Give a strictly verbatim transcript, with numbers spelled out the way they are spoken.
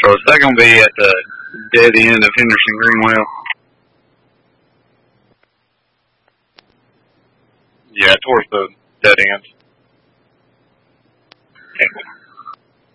So is that going to be at the dead end of Henderson Greenwell? Yeah, towards the dead end.